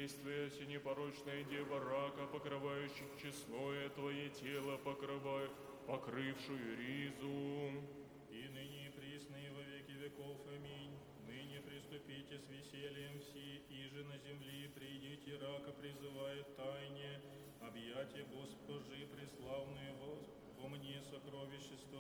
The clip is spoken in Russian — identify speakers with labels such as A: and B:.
A: действия, непорочная дева рака, покрывающих честное Твое тело, покрывшую ризу.
B: И ныне и присно и во веки веков. Аминь. Ныне приступите с весельем все, иже на земли придите, рака призывает тайне, объятие Госпожи преславную во мне сокровищество